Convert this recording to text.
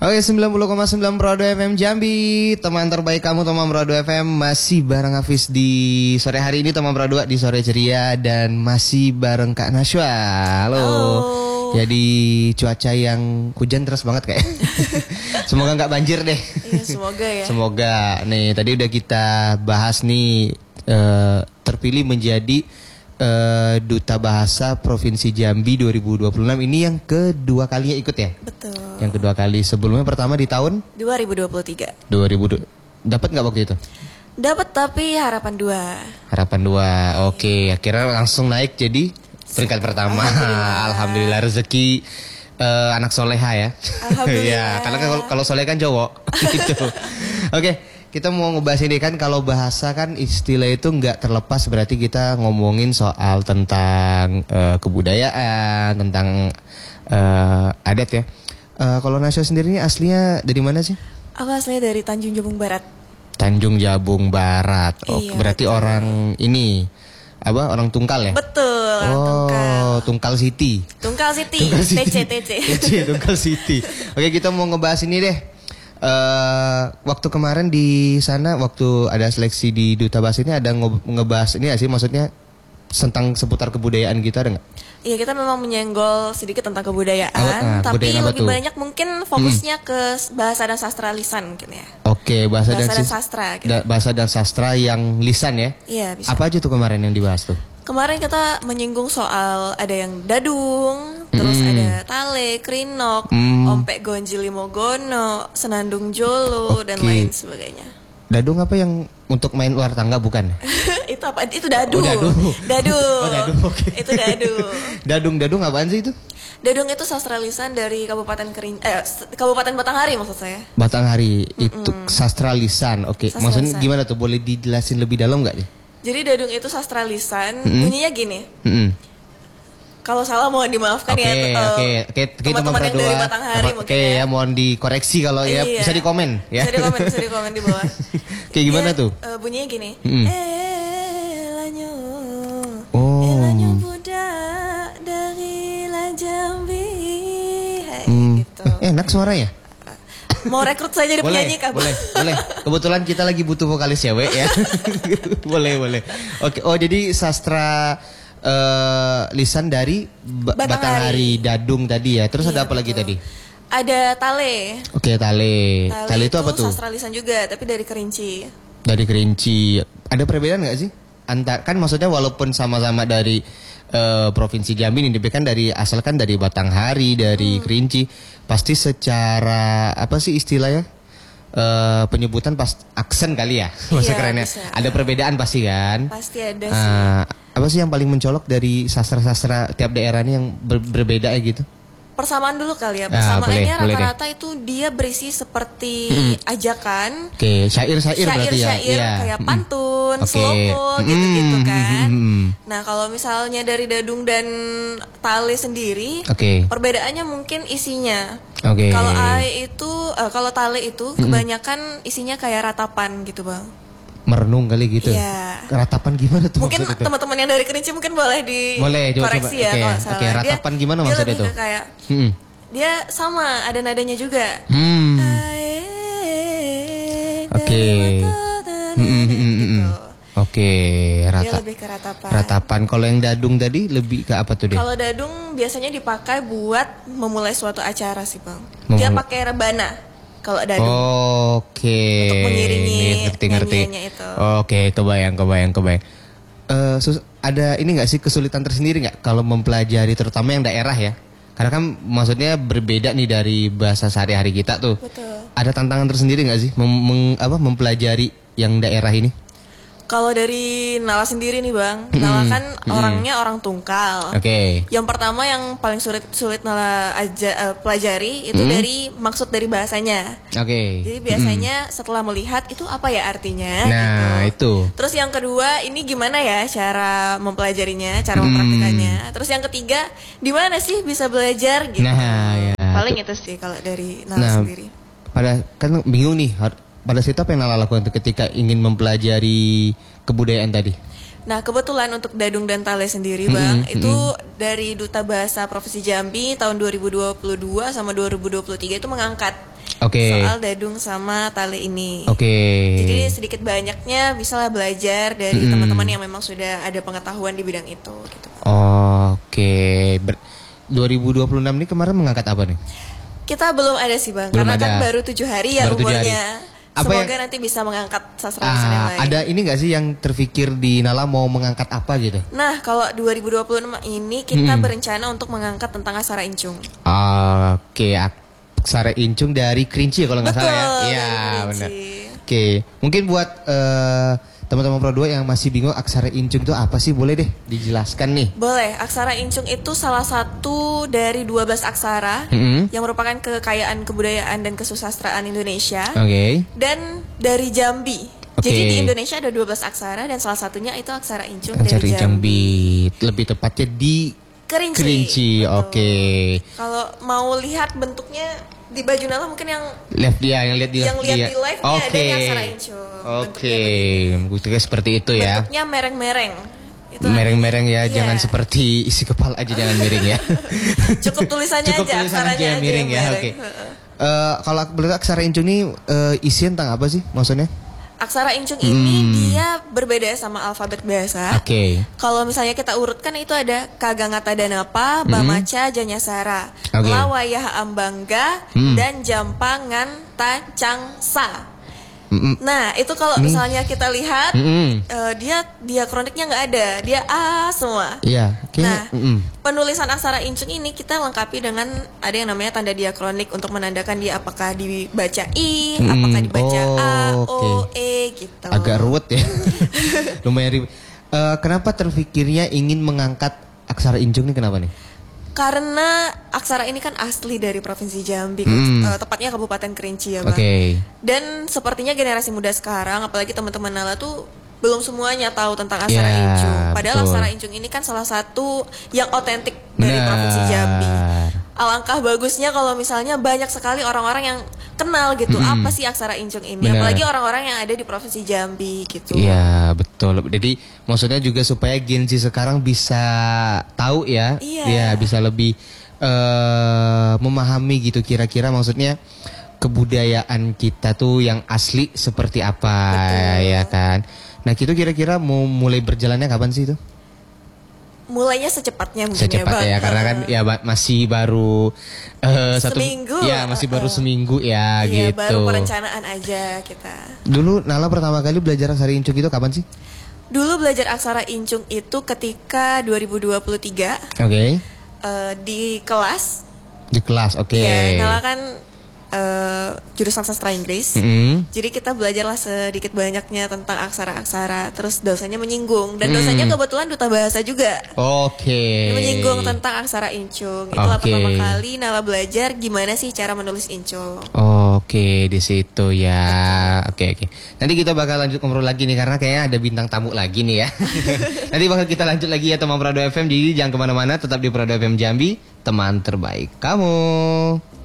Oke, 90,9 Merauke FM Jambi. Teman terbaik kamu teman Merauke FM. Masih bareng Hafiz di sore hari ini teman Merauke di sore ceria. Dan masih bareng Kak Nashwa. Halo. Jadi cuaca yang hujan terus banget kayak. Semoga nggak banjir deh. Iya, semoga ya. Semoga. Nih tadi udah kita bahas nih terpilih menjadi Duta Bahasa Provinsi Jambi 2026. Ini yang kedua kalinya ikut ya? Betul. Yang kedua kali. Sebelumnya pertama di tahun 2023. 2000. Dapat nggak waktu itu? Dapat, tapi harapan 2. Harapan 2. Oke, akhirnya langsung naik jadi peringkat pertama. Alhamdulillah rezeki anak soleha ya. Alhamdulillah. Ya, karena kalau soleh kan cowok. Gitu. Oke. Kita mau ngebahas ini kan, kalau bahasa kan istilah itu nggak terlepas berarti kita ngomongin soal tentang kebudayaan, tentang adat ya. Kalau Nasya sendiri ini aslinya dari mana sih? Aku aslinya dari Tanjung Jabung Barat. Tanjung Jabung Barat. Oh, Iya, berarti betul. orang ini orang Tungkal ya? Betul, orang Oh, Tungkal City. Tungkal City. Tungkal City. TC. Tungkal City. Oke, kita mau ngebahas ini deh. Waktu kemarin di sana, waktu ada seleksi di Duta Bahasa ini ada ngebahas ini nggak sih, maksudnya tentang seputar kebudayaan kita ada nggak? Iya, kita memang menyenggol sedikit tentang kebudayaan, tapi kebudayaan apa lebih tuh? banyak mungkin fokusnya ke bahasa dan sastra lisan mungkin ya. Oke, bahasa dan sastra gitu. bahasa dan sastra yang lisan ya? Iya, bisa. Apa aja tuh kemarin yang dibahas tuh? Kemarin kita menyinggung soal ada yang dadung, terus ada tale, krinok, ompek gonji limogono, senandung jolo, dan lain sebagainya. Dadung apa yang untuk main luar tangga bukan? Itu apa? Itu dadu. Oh, dadu. Dadu. Oh, dadu, oke. Itu dadu. Dadung apaan sih itu? Dadung itu sastra lisan dari Kabupaten Batanghari maksud saya. Batanghari itu sastra lisan. Oke, Sastra maksudnya lisan. gimana tuh? Boleh dijelasin lebih dalam nggak nih? Jadi dadung itu sastra lisan, bunyinya gini. Kalau salah mohon dimaafkan Oke, ya. oke, Teman-teman yang dari Batanghari mungkin ya. mohon dikoreksi kalau ya, Iya. bisa dikomen ya. Bisa dikomen di bawah. Kayak gimana Dia, tuh? Bunyinya gini. Elanyo. Oh. Elanyo budak dari Jambi. Gitu. Enak suaranya. Mau rekrut saya jadi penyanyi kah? Boleh. Kebetulan kita lagi butuh vokalis cewek ya. boleh. Oke, jadi sastra lisan dari Batanghari, Dadung tadi ya. Terus Iya, ada apa lagi tadi? Ada tale. Oke, tale. Tale itu apa tuh? Sastra lisan juga, tapi dari Kerinci. Dari Kerinci. Ada perbedaan nggak sih? Kan maksudnya walaupun sama-sama dari Provinsi Jambi ini, kan asalkan dari Batanghari, dari Kerinci, pasti secara apa sih istilahnya? Penyebutan aksen kali ya. Maksud kerennya. Bisa. Ada perbedaan pasti kan? Pasti ada sih. Apa sih yang paling mencolok dari sastra-sastra tiap daerah ini yang berbeda ya gitu? Persamaan dulu kali ya. boleh Persamaannya deh. rata-rata itu dia berisi seperti ajakan. Oke, syair-syair berarti ya. Syair Iya. kayak pantun, Oke. slopo gitu-gitu kan. Nah, kalau misalnya dari dadung dan tale sendiri, Oke. perbedaannya mungkin isinya. Oke. Kalau tale itu kebanyakan isinya kayak ratapan gitu, Bang. Merenung kali gitu. Iya. Ratapan gimana tuh Mungkin maksudnya tuh? teman-teman yang dari Kerinci mungkin boleh coba. dikoreksi ya Oke, kalau salah. oke, ratapan gimana maksudnya dia lebih tuh? ke kayak Mm-mm. dia sama ada nadanya juga. Oke. Gitu. Oke, Dia lebih ke ratapan. ratapan. Kalau yang dadung tadi lebih ke apa tuh deh? Kalau dadung biasanya dipakai buat memulai suatu acara sih, Bang. Dia Memulai- pakai rebana kalau dadung. Oke. Untuk mengiringi Ngerti. nyanyiannya itu. Oke, kebayang. Ada ini nggak sih kesulitan tersendiri nggak kalau mempelajari terutama yang daerah ya? Karena kan maksudnya berbeda nih dari bahasa sehari-hari kita tuh. Betul. Ada tantangan tersendiri nggak sih mempelajari yang daerah ini? Kalau dari Nala sendiri nih, Bang. Nala kan orangnya orang Tungkal. Oke. Yang pertama yang paling sulit Nala pelajari itu dari maksud dari bahasanya. Oke. Jadi biasanya setelah melihat itu apa ya artinya Nah, gitu. itu. Terus yang kedua ini gimana ya cara mempelajarinya, cara mempraktikannya. Terus yang ketiga di mana sih bisa belajar gitu. Nah, ya. Paling itu sih kalau dari Nala sendiri. Kan bingung nih. Pada saat apa yang Nala lakukan tuh ketika ingin mempelajari kebudayaan tadi? Nah, kebetulan untuk Dadung dan Tale sendiri, Bang, itu dari Duta Bahasa Provinsi Jambi tahun 2022 sama 2023 itu mengangkat soal Dadung sama Tale ini. Jadi sedikit banyaknya bisalah belajar dari teman-teman yang memang sudah ada pengetahuan di bidang itu gitu. 2026 ini kemarin mengangkat apa nih? Kita belum ada sih, Bang, karena kan baru 7 hari ya umurnya. Semoga nanti bisa mengangkat sastra-sastra yang lain. Ada ini gak sih yang terpikir di Nala mau mengangkat apa gitu? Nah, kalau 2026 ini kita berencana untuk mengangkat tentang aksara incung. Aksara incung dari Kerinci kalau nggak salah ya. Iya, benar. Mungkin buat teman-teman Pro 2 yang masih bingung aksara incung itu apa sih, boleh deh dijelaskan nih. Boleh. Aksara incung itu salah satu dari 12 aksara yang merupakan kekayaan kebudayaan dan kesusastraan Indonesia. Dan dari Jambi. Jadi di Indonesia ada 12 aksara dan salah satunya itu aksara incung dari Jambi. Lebih tepatnya di Kerinci. Kalau mau lihat bentuknya di baju Nala mungkin yang lihat di live ada yang aksara incung. Bentuknya seperti itu ya. Bentuknya mereng-mereng. Mereng-mereng ya, jangan seperti isi kepala aja, jangan miring ya. Cukup tulisannya aja, aksaranya aja miring ya. Kalau aksara incung ini isi tentang apa sih maksudnya? Aksara incung ini dia berbeda sama alfabet biasa. Kalau misalnya kita urutkan itu ada Kagangata Danapa, Bamaca, Janyasara, Lawayah Ambangga, dan Jampangan Tacangsa. Nah, itu kalau misalnya kita lihat dia diakroniknya nggak ada, dia A semua. Nah, penulisan aksara incung ini kita lengkapi dengan ada yang namanya tanda diakronik untuk menandakan dia apakah dibaca I, apakah dibaca A, O, E gitu. Agak ruwet ya. Lumayan ribet. Kenapa terfikirnya ingin mengangkat aksara incung ini, kenapa nih? Karena aksara ini kan asli dari Provinsi Jambi, tepatnya Kabupaten Kerinci ya, Bang. Dan sepertinya generasi muda sekarang, apalagi teman-teman Nala tuh belum semuanya tahu tentang aksara incung. Padahal aksara incung ini kan salah satu yang otentik dari Provinsi Jambi. Alangkah bagusnya kalau misalnya banyak sekali orang-orang yang kenal gitu apa sih aksara incung ini, apalagi orang-orang yang ada di Provinsi Jambi gitu. Iya, betul. Jadi maksudnya juga supaya Gen Z sekarang bisa tahu ya, bisa lebih memahami gitu kira-kira maksudnya kebudayaan kita tuh yang asli seperti apa. Ya kan. Nah, itu kira-kira mau mulai berjalannya kapan sih itu? Mulainya secepatnya mungkin ya, karena kan ya masih baru seminggu. Ya, masih baru seminggu ya gitu. Baru perencanaan aja kita. Dulu Nala pertama kali belajar aksara incung itu kapan sih? Dulu belajar aksara incung itu ketika 2023. Di kelas. Di kelas, Ya, Nala kan jurusan sastra Inggris. Jadi kita belajarlah sedikit banyaknya tentang aksara-aksara. Terus dosanya menyinggung dan dosanya kebetulan duta bahasa juga. Menyinggung tentang aksara incung. Itulah pertama kali Nala belajar gimana sih cara menulis incung. Di situ ya. Nanti kita bakal lanjut ngobrol lagi nih karena kayaknya ada bintang tamu lagi nih ya. Nanti bakal kita lanjut lagi ya teman Prado FM. Jadi jangan kemana-mana, tetap di Prado FM Jambi, teman terbaik kamu.